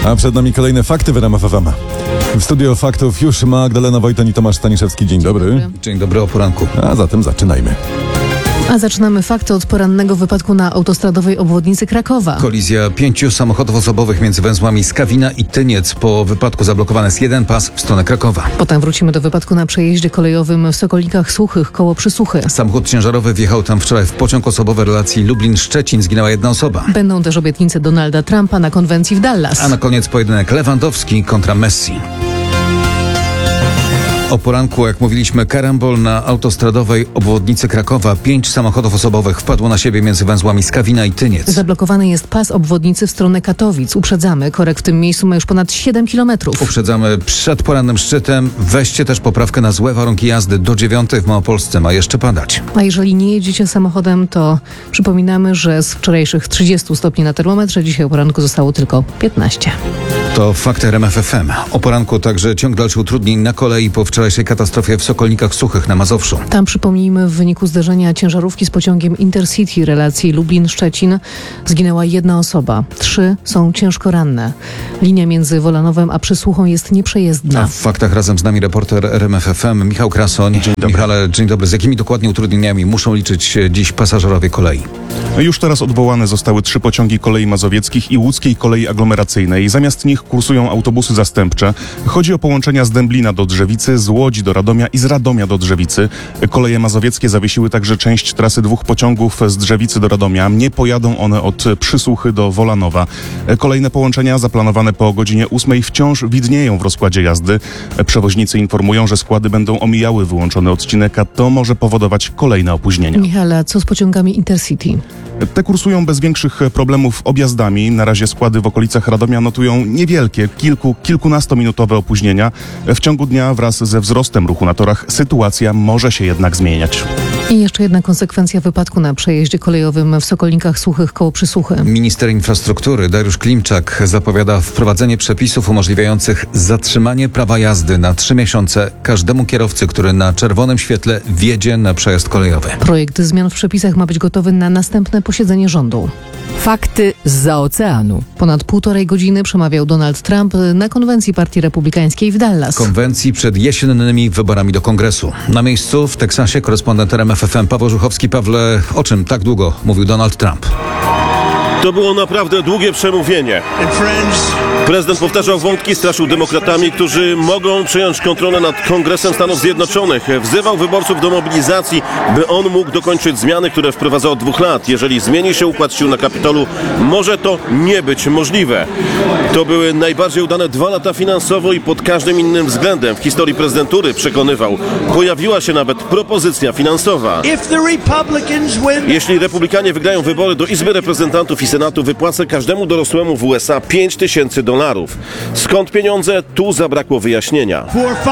A przed nami kolejne fakty w RMF FM. W studio faktów już Magdalena Wojtan i Tomasz Staniszewski. Dzień dobry. Dzień dobry, o poranku. A zatem zaczynajmy. A zaczynamy fakty od porannego wypadku na autostradowej obwodnicy Krakowa. Kolizja 5 samochodów osobowych między węzłami Skawina i Tyniec. Po wypadku zablokowany jest jeden pas w stronę Krakowa. Potem wrócimy do wypadku na przejeździe kolejowym w Sokolnikach Suchych koło Przysuchy. Samochód ciężarowy wjechał tam wczoraj w pociąg osobowy relacji Lublin-Szczecin. Zginęła jedna osoba. Będą też obietnice Donalda Trumpa na konwencji w Dallas. A na koniec pojedynek Lewandowski kontra Messi. O poranku, jak mówiliśmy, karambol na autostradowej obwodnicy Krakowa. 5 samochodów osobowych wpadło na siebie między węzłami Skawina i Tyniec. Zablokowany jest pas obwodnicy w stronę Katowic. Uprzedzamy, korek w tym miejscu ma już ponad 7 kilometrów. Uprzedzamy przed porannym szczytem. Weźcie też poprawkę na złe warunki jazdy. Do 9 w Małopolsce ma jeszcze padać. A jeżeli nie jedziecie samochodem, to przypominamy, że z wczorajszych 30 stopni na termometrze dzisiaj o poranku zostało tylko 15. To fakty RMF FM. O poranku także ciąg dalszych utrudnień na kolei po wczorajszej katastrofie w Sokolnikach Suchych na Mazowszu. Tam, przypomnijmy, w wyniku zderzenia ciężarówki z pociągiem Intercity relacji Lublin-Szczecin zginęła jedna osoba. 3 są ciężko ranne. Linia między Wolanowem a Przysłuchą jest nieprzejezdna. A w faktach razem z nami reporter RMF FM Michał Krasoń. Dzień dobry. Michale, dzień dobry. Z jakimi dokładnie utrudnieniami muszą liczyć dziś pasażerowie kolei? Już teraz odwołane zostały 3 pociągi kolei mazowieckich i łódzkiej kolei aglomeracyjnej. Zamiast nich kursują autobusy zastępcze. Chodzi o połączenia z Dęblina do Drzewicy, z Łodzi do Radomia i z Radomia do Drzewicy. Koleje mazowieckie zawiesiły także część trasy 2 pociągów z Drzewicy do Radomia. Nie pojadą one od Przysuchy do Wolanowa. Kolejne połączenia zaplanowane po godzinie 8 wciąż widnieją w rozkładzie jazdy. Przewoźnicy informują, że składy będą omijały wyłączony odcinek, a to może powodować kolejne opóźnienia. Michale, co z pociągami Intercity? Te kursują bez większych problemów objazdami. Na razie składy w okolicach Radomia notują niewielkie, kilkunastominutowe opóźnienia. W ciągu dnia wraz ze wzrostem ruchu na torach sytuacja może się jednak zmieniać. I jeszcze jedna konsekwencja wypadku na przejeździe kolejowym w Sokolnikach Suchych koło Przysuchy. Minister infrastruktury Dariusz Klimczak zapowiada wprowadzenie przepisów umożliwiających zatrzymanie prawa jazdy na 3 miesiące każdemu kierowcy, który na czerwonym świetle wjedzie na przejazd kolejowy. Projekt zmian w przepisach ma być gotowy na następne posiedzenie rządu. Fakty zza oceanu. Ponad 1,5 godziny przemawiał Donald Trump na konwencji Partii Republikańskiej w Dallas. Konwencji przed jesiennymi wyborami do Kongresu. Na miejscu w Teksasie korespondent RMF FM Paweł Żuchowski. Pawle, o czym tak długo mówił Donald Trump? To było naprawdę długie przemówienie. Prezydent powtarzał wątki, straszył demokratami, którzy mogą przejąć kontrolę nad Kongresem Stanów Zjednoczonych. Wzywał wyborców do mobilizacji, by on mógł dokończyć zmiany, które wprowadza od 2 lat. Jeżeli zmieni się układ sił na Kapitolu, może to nie być możliwe. To były najbardziej udane 2 lata finansowo i pod każdym innym względem w historii prezydentury, przekonywał. Pojawiła się nawet propozycja finansowa. Jeśli republikanie wygrają wybory do Izby Reprezentantów i Senatu, wypłacę każdemu dorosłemu w USA $5,000. Skąd pieniądze? Tu zabrakło wyjaśnienia.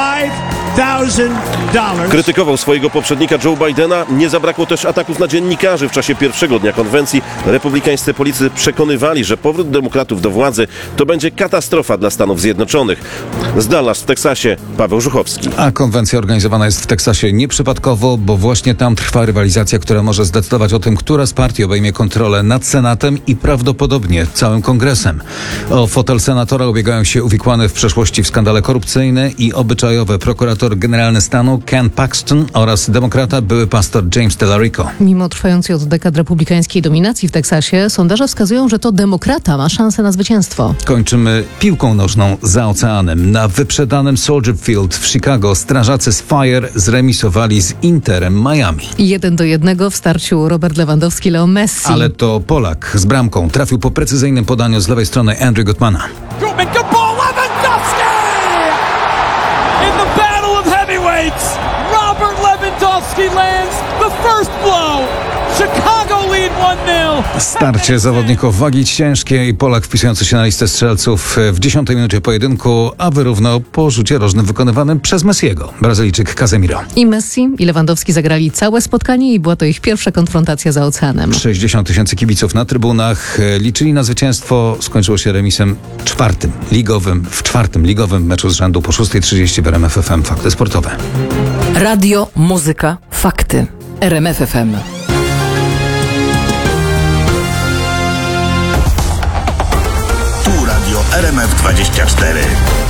Krytykował swojego poprzednika Joe Bidena. Nie zabrakło też ataków na dziennikarzy. W czasie pierwszego dnia konwencji republikańscy politycy przekonywali, że powrót demokratów do władzy to będzie katastrofa dla Stanów Zjednoczonych. Z Dallas w Teksasie Paweł Żuchowski. A konwencja organizowana jest w Teksasie nieprzypadkowo, bo właśnie tam trwa rywalizacja, która może zdecydować o tym, która z partii obejmie kontrolę nad Senatem i prawdopodobnie całym Kongresem. O fotel senatora ubiegają się uwikłany w przeszłości w skandale korupcyjne i obyczajowe prokurator generalny stanu Ken Paxton oraz demokrata były pastor James Tellerico. Mimo trwającej od dekad republikańskiej dominacji w Teksasie, sondaże wskazują, że to demokrata ma szansę na zwycięstwo. Kończymy piłką nożną za oceanem. Na wyprzedanym Soldier Field w Chicago strażacy z Fire zremisowali z Interem Miami. 1-1 w starciu Robert Lewandowski-Leo Messi. Ale to Polak z bramką trafił po precyzyjnym podaniu z lewej strony Andrew Gutmana. Good ball, Lewandowski! In the battle of heavyweights, Robert Lewandowski lands the first blow. Chicago lead 1-0. Starcie zawodników wagi ciężkiej. Polak wpisujący się na listę strzelców w 10 minucie pojedynku, a wyrównał po rzucie rożnym wykonywanym przez Messiego. Brazylijczyk Casemiro. I Messi i Lewandowski zagrali całe spotkanie i była to ich pierwsza konfrontacja za oceanem. 60 000 kibiców na trybunach liczyli na zwycięstwo. Skończyło się remisem w czwartym ligowym meczu z rzędu po 6:30 w RMF FM. Fakty sportowe. Radio, muzyka, fakty. RMF FM. Tu Radio RMF24.